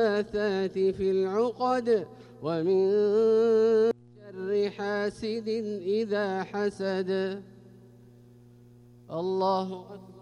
النفاثات في العقد ومن شر حاسد إذا حسد. الله أكبر.